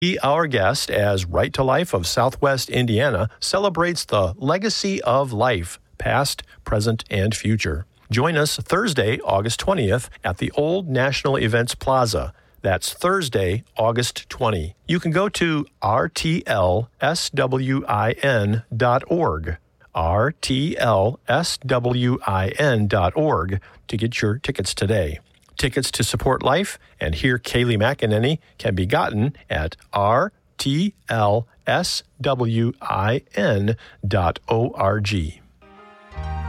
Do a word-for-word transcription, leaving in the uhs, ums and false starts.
Our guest, as Right to Life of Southwest Indiana celebrates the legacy of life, past, present, and future. Join us Thursday, August twentieth at the Old National Events Plaza. That's Thursday, August twentieth. You can go to r t l s w i n dot org, r t l s w i n dot org, to get your tickets today. Tickets to support life and hear Kayleigh McEnany can be gotten at r t l s w i n dot org.